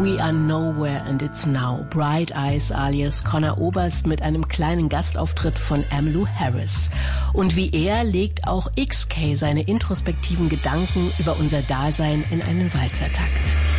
We Are Nowhere and It's Now. Bright Eyes alias Conor Oberst mit einem kleinen Gastauftritt von Emmylou Harris. Und wie er legt auch XK seine introspektiven Gedanken über unser Dasein in einen Walzertakt.